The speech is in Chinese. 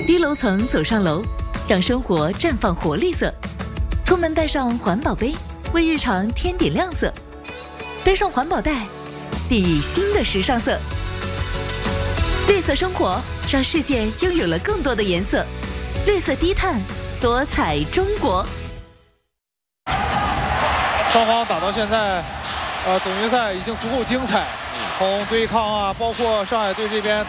低楼层走上楼，让生活绽放活力色。出门带上环保杯，为日常添点亮色。背上环保袋，定义新的时尚色。绿色生活让世界拥有了更多的颜色。绿色低碳，多彩中国。 双方打到现在，总决赛已经足够精彩，从对抗啊，包括上海队这边。